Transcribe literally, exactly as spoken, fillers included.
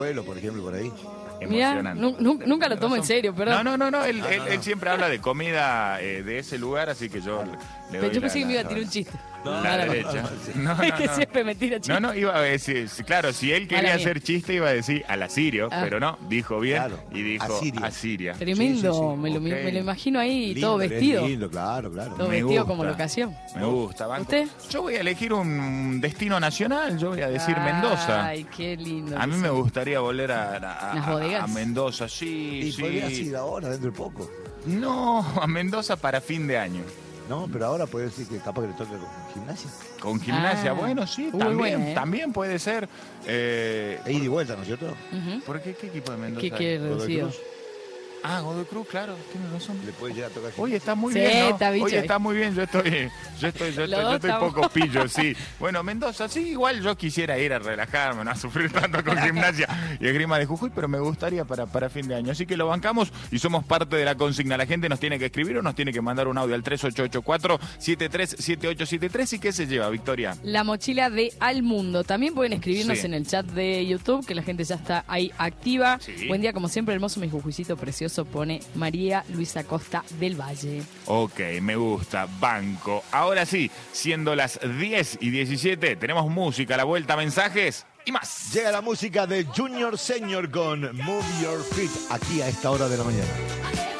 Vuelo, por ejemplo, por ahí. Mirá, nu- nu- nunca lo tomo en serio, perdón. No, no, no, no, él, Ah, él, no, él no. siempre habla de comida eh, de ese lugar, así que yo le Pero doy yo la- pensé que me iba a la- tirar un chiste. No, la no, no, derecha. no, No, no, Es que no. siempre me tira chistes. No, no, iba a decir, sí, claro, si él quería Mala mía. hacer chiste iba a decir al asirio, Ah. pero no, dijo bien Claro, y dijo Asiria. Asiria. Tremendo, Sí, sí, sí. Me, lo, Ok. me lo imagino ahí Lindo, todo es vestido. Lindo, claro, claro. Todo Me vestido gusta. como locación. Me gusta, banco. ¿Usted? Yo voy a elegir un destino nacional, yo voy a decir Mendoza. Ay, qué lindo. A mí que me son. gustaría volver a, a- Las a- bodegas. a Mendoza, sí, Y sí. podrías ir ahora, dentro de poco. No, a Mendoza para fin de año. No, pero ahora puede decir que capaz que le toque con gimnasia. Con gimnasia, Ah, bueno, sí, muy también, buena, ¿eh? también puede ser. Eh, E ida y vuelta, ¿no es cierto? Ujú. ¿Por qué? ¿Qué equipo de Mendoza? ¿Qué qué hay? Godoy reducido? Cruz. Ah, Godoy Cruz, claro, tiene razón. Le puede llegar a tocar Oye, está muy Sí, bien, ¿no? está bicho Oye, ahí. está muy bien, yo estoy, yo estoy, yo Los estoy, yo dos estoy estamos. poco pillo, sí. Bueno, Mendoza, sí, igual yo quisiera ir a relajarme, no a sufrir tanto con gimnasia y esgrima de Jujuy, pero me gustaría para, para fin de año. Así que lo bancamos y somos parte de la consigna. La gente nos tiene que escribir o nos tiene que mandar un audio al tres ocho ocho cuatro, siete tres siete ocho siete tres. ¿Y qué se lleva, Victoria? La mochila de Al Mundo. También pueden escribirnos Sí. en el chat de YouTube, que la gente ya está ahí activa. Sí. Buen día, como siempre, hermoso mi jujuicito precioso, pone María Luisa Costa del Valle. Ok, me gusta, banco. Ahora sí, siendo las diez y diecisiete, tenemos música, la vuelta, mensajes y más. Llega la música de Junior Senior con Move Your Feet aquí a esta hora de la mañana.